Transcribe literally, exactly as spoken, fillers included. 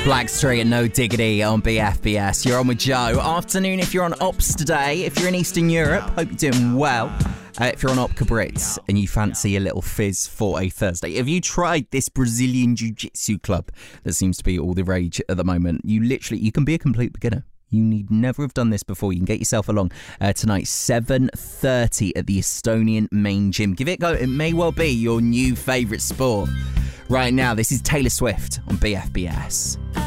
Blackstreet and No Diggity on B F B S. You're on with Joe. Afternoon if you're on Ops today. If you're in Eastern Europe, hope you're doing well. Uh, if you're on Opka Brits and you fancy a little fizz for a Thursday, have you tried this Brazilian Jiu-Jitsu club that seems to be all the rage at the moment? You literally, you can be a complete beginner. You need never have done this before. You can get yourself along uh, tonight, seven thirty at the Estonian main gym. Give it a go. It may well be your new favourite sport. Right now, this is Taylor Swift on B F B S.